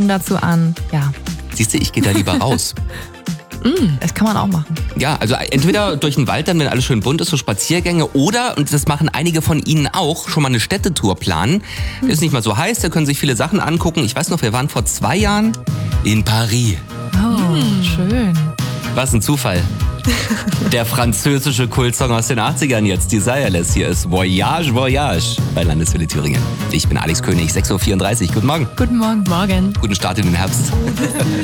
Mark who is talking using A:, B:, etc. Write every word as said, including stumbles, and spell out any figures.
A: regen dazu an. Ja.
B: Siehst du, ich gehe da lieber raus.
A: Mm, das kann man auch machen.
B: Ja, also entweder durch den Wald dann, wenn alles schön bunt ist, so Spaziergänge, oder, und das machen einige von Ihnen auch, schon mal eine Städtetour planen. Hm. Ist nicht mal so heiß, da können sich viele Sachen angucken. Ich weiß noch, wir waren vor zwei Jahren in Paris.
A: Oh, hm. schön.
B: Was ein Zufall. Der französische Kultsong aus den achtzigern jetzt, Desireless. Hier ist Voyage, Voyage bei Landeswelle Thüringen. Ich bin Alex König, sechs Uhr vierunddreißig. Guten Morgen.
A: Guten Morgen. Morgen.
B: Guten Start in den Herbst.